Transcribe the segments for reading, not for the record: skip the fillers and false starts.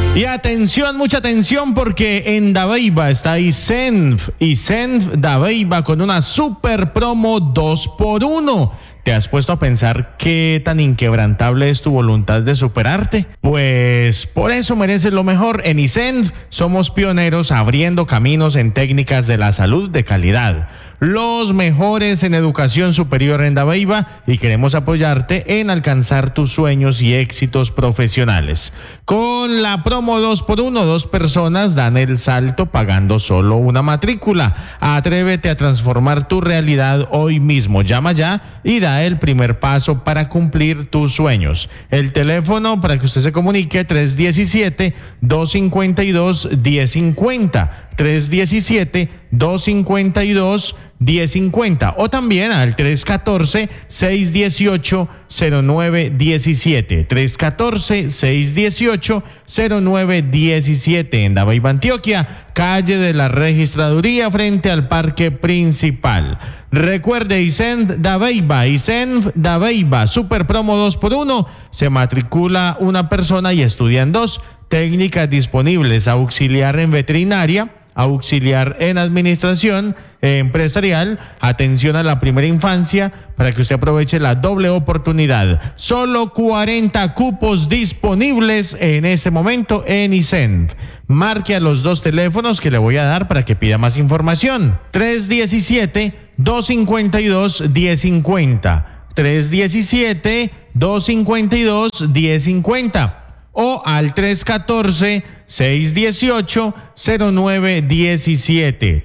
Y atención, mucha atención, porque en Dabeiba está Isenf Dabeiba con una super promo 2x1. ¿Te has puesto a pensar qué tan inquebrantable es tu voluntad de superarte? Pues por eso mereces lo mejor. En Isenf somos pioneros abriendo caminos en técnicas de la salud de calidad. Los mejores en educación superior en Dabeiba, y queremos apoyarte en alcanzar tus sueños y éxitos profesionales. Con la promo 2x1, 2 personas dan el salto pagando solo una matrícula. Atrévete a transformar tu realidad hoy mismo. Llama ya y da el primer paso para cumplir tus sueños. El teléfono para que usted se comunique: 317-252-1050. 317-252-1050, o también al 314-618-0917. 314-618-0917 en Dabeiba, Antioquia, calle de la Registraduría frente al Parque Principal. Recuerde, Isenf Dabeiba, super promo 2x1. Se matricula una persona y estudian 2. Técnicas disponibles: auxiliar en veterinaria, auxiliar en administración empresarial, atención a la primera infancia, para que usted aproveche la doble oportunidad. Solo 40 cupos disponibles en este momento en Isenf. Marque a los 2 teléfonos que le voy a dar para que pida más información: 317-252-1050, 317-252-1050, o al 314-618-0917.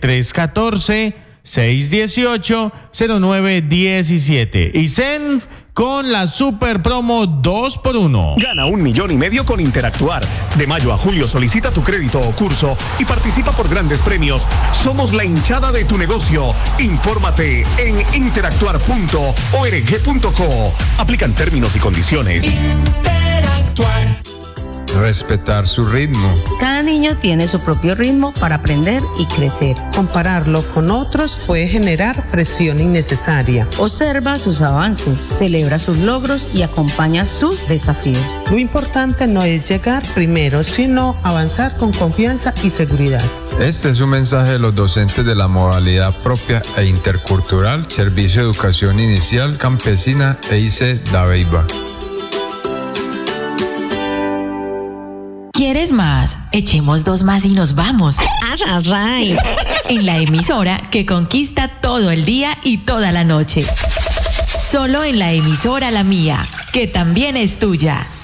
314-618-0917. Isenf con la super promo 2x1. Gana 1,5 millones con Interactuar. De mayo a julio solicita tu crédito o curso y participa por grandes premios. Somos la hinchada de tu negocio. Infórmate en interactuar.org.co. Aplican términos y condiciones. Interactuar. Respetar su ritmo. Cada niño tiene su propio ritmo para aprender y crecer. Compararlo con otros puede generar presión innecesaria. Observa sus avances, celebra sus logros y acompaña sus desafíos. Lo importante no es llegar primero, sino avanzar con confianza y seguridad. Este es un mensaje de los docentes de la modalidad propia e intercultural, Servicio de Educación Inicial Campesina EIC Dabeiba. ¿Quieres más? Echemos 2 más y nos vamos. ¡Array! En la emisora que conquista todo el día y toda la noche. Solo en la emisora La Mía, que también es tuya.